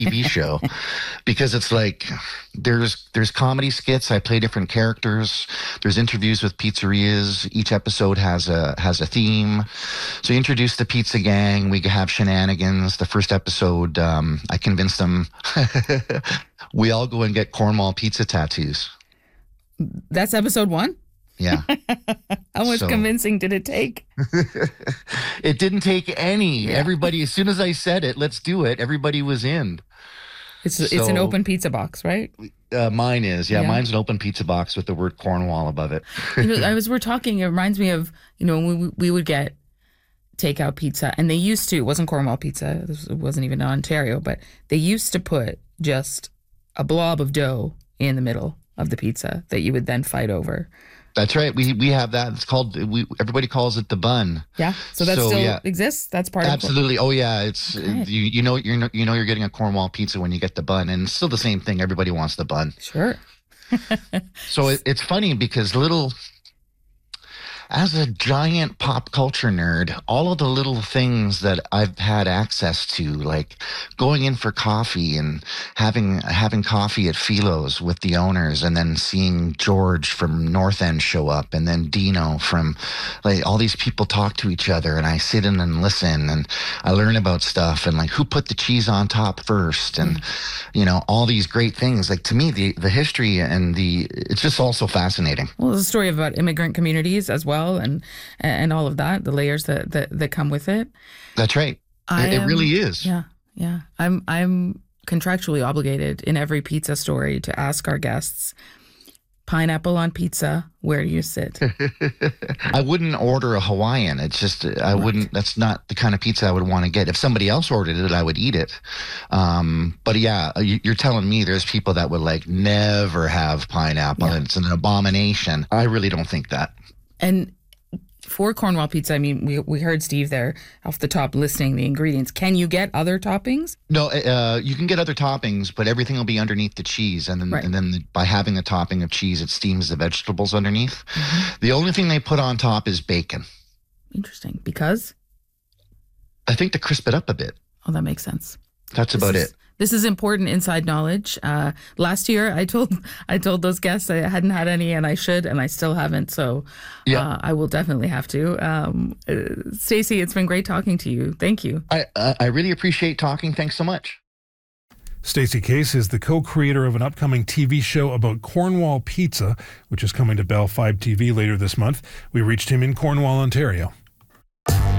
TV show because it's like there's comedy skits. I play different characters. There's interviews with pizzerias. Each episode has a theme. So you introduce the pizza gang. We have shenanigans. The first episode, I convinced them we all go and get Cornwall pizza tattoos. That's episode 1? Yeah. How much convincing did it take? It didn't take any. Yeah. Everybody, as soon as I said it, let's do it, everybody was in. It's an open pizza box, right? Mine is. Yeah, mine's an open pizza box with the word Cornwall above it. We're talking, it reminds me of, when we would get takeout pizza, and they used to, it wasn't Cornwall pizza, it wasn't even in Ontario, but they used to put just a blob of dough in the middle of the pizza that you would then fight over. That's right. We have that. It's called. Everybody calls it the bun. Yeah. So that still exists. That's part of it. Absolutely. Oh yeah. It's okay. You're getting a Cornwall pizza when you get the bun, and it's still the same thing. Everybody wants the bun. Sure. So it's funny because as a giant pop culture nerd, all of the little things that I've had access to, like going in for coffee and having coffee at Philo's with the owners, and then seeing George from North End show up, and then Dino from, like, all these people talk to each other, and I sit in and listen, and I learn about stuff, and like who put the cheese on top first, and all these great things. Like, to me, the history and it's just also fascinating. Well, it's a story about immigrant communities as well. And all of that, the layers that come with it. That's right. It really is. Yeah. I'm contractually obligated in every pizza story to ask our guests, pineapple on pizza, where do you sit? I wouldn't order a Hawaiian. It's just, I wouldn't, that's not the kind of pizza I would want to get. If somebody else ordered it, I would eat it. But yeah, you're telling me there's people that would like never have pineapple. Yeah. It's an abomination. I really don't think that. And for Cornwall pizza, I mean, we heard Steve there off the top listing the ingredients. Can you get other toppings? No, you can get other toppings, but everything will be underneath the cheese. And then by having a topping of cheese, it steams the vegetables underneath. Mm-hmm. The only thing they put on top is bacon. Interesting. Because? I think to crisp it up a bit. Oh, that makes sense. That's about it. This is important inside knowledge. Last year, I told those guests I hadn't had any, and I should, and I still haven't. So I will definitely have to. Stacey, it's been great talking to you. Thank you. I really appreciate talking. Thanks so much. Stacey Case is the co-creator of an upcoming TV show about Cornwall pizza, which is coming to Bell 5 TV later this month. We reached him in Cornwall, Ontario.